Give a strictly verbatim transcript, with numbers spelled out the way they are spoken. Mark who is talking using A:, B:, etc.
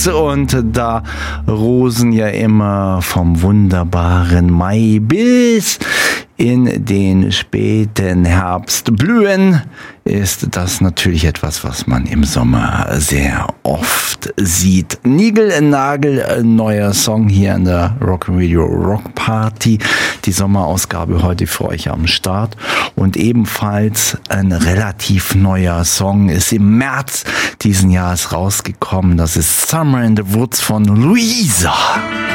A: Und da Rosen ja immer vom wunderbaren Mai bis in den späten Herbst blühen, ist das natürlich etwas, was man im Sommer sehr oft sieht. Nigel Nagel, neuer Song hier in der Rock'n'Radio Rock Party. Die Sommerausgabe heute für euch am Start. Und ebenfalls ein relativ neuer Song ist im März diesen Jahres rausgekommen. Das ist Summer in the Woods von Louisa.